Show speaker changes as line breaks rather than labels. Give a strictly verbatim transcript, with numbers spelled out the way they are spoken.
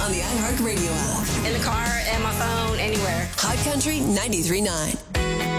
on the iHeartRadio app.
In the car, at my phone, anywhere.
Hot Country ninety-three point nine.